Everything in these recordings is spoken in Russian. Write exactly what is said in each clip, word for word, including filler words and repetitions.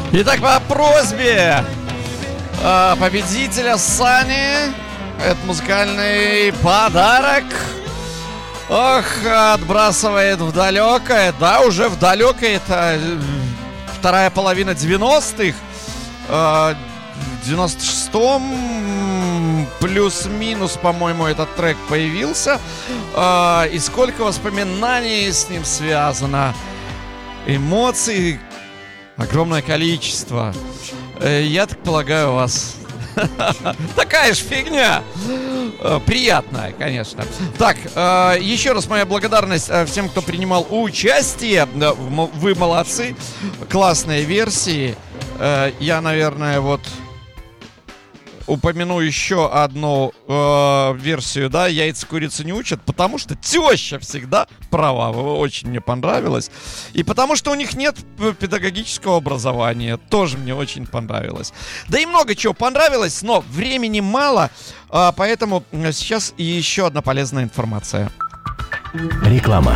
Итак, по просьбе э, победителя Сани, это музыкальный подарок. Ох, отбрасывает в далекое. Да, уже в далекое. Это вторая половина девяностых. Э, в девяносто шестом плюс-минус, по-моему, этот трек появился. Э, и сколько воспоминаний с ним связано. Эмоций огромное количество. Э, я так полагаю, у вас такая же фигня. Приятная, конечно. Так, еще раз моя благодарность всем, кто принимал участие. Вы молодцы. Классные версии. Я, наверное, вот упомяну еще одну э, версию, да, яйца курицы не учат, потому что теща всегда права, очень мне понравилось. И потому что у них нет педагогического образования, тоже мне очень понравилось. Да и много чего понравилось, но времени мало, э, поэтому сейчас еще одна полезная информация. Реклама.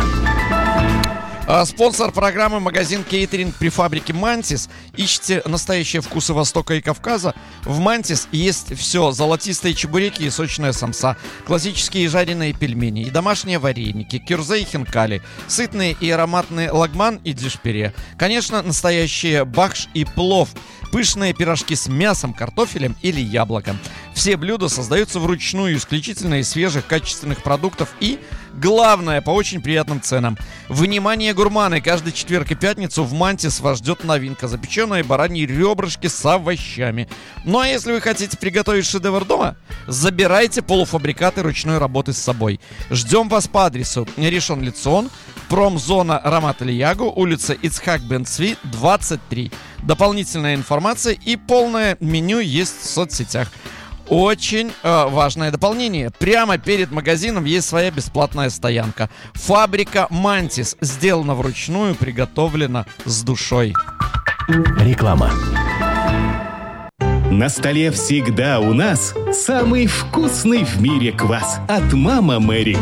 Спонсор программы — магазин кейтеринг при фабрике «Мантис». Ищите настоящие вкусы Востока и Кавказа. В «Мантис» есть все: золотистые чебуреки и сочная самса, классические жареные пельмени и домашние вареники, кюрзе и хинкали, сытные и ароматные лагман и дишпире. Конечно, настоящие бахш и плов, пышные пирожки с мясом, картофелем или яблоком. Все блюда создаются вручную, исключительно из свежих качественных продуктов и, главное, по очень приятным ценам. Внимание, гурманы! Каждый четверг и пятницу в «Мантис» вас ждет новинка: запеченные бараньи ребрышки с овощами. Ну а если вы хотите приготовить шедевр дома, забирайте полуфабрикаты ручной работы с собой. Ждем вас по адресу Ришон Лицион, промзона Рамат Ильягу, улица Ицхак бен Цви, двадцать три. Дополнительная информация и полное меню есть в соцсетях. Очень э, важное дополнение. Прямо перед магазином есть своя бесплатная стоянка. Фабрика «Мантис» сделана вручную, приготовлена с душой. Реклама. На столе всегда у нас самый вкусный в мире квас от «Мама Мэри».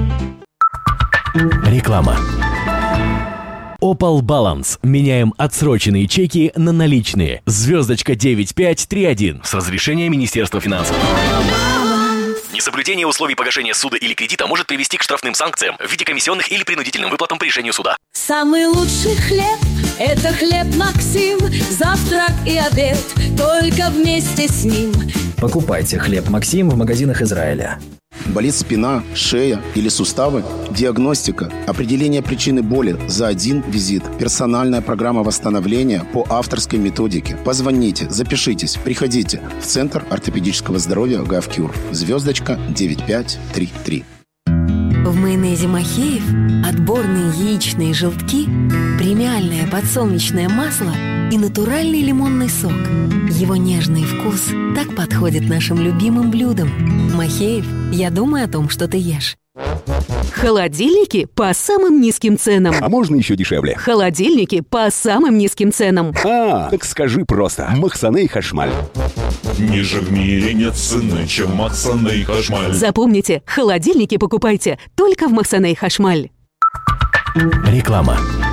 Реклама. Opal Balance. Меняем отсроченные чеки на наличные. Звездочка девять пять три один. С разрешения Министерства финансов. Несоблюдение условий погашения суда или кредита может привести к штрафным санкциям в виде комиссионных или принудительным выплатам по решению суда. Самый лучший хлеб – это хлеб Максим. Завтрак и обед только вместе с ним. Покупайте хлеб Максим в магазинах Израиля. Болит спина, шея или суставы? Диагностика, определение причины боли за один визит. Персональная программа восстановления по авторской методике. Позвоните, запишитесь, приходите в Центр ортопедического здоровья «Гавкюр». Звездочка девять пять три три. В майонезе «Махеев» отборные яичные желтки, премиальное подсолнечное масло и натуральный лимонный сок. Его нежный вкус так подходит нашим любимым блюдам. «Махеев», я думаю о том, что ты ешь. Холодильники по самым низким ценам. А можно еще дешевле? Холодильники по самым низким ценам. А, так скажи просто. Махсаней Хашмаль. Ниже в мире нет цены, чем Махсаней Хашмаль. Запомните, холодильники покупайте только в Махсаней Хашмаль. Реклама.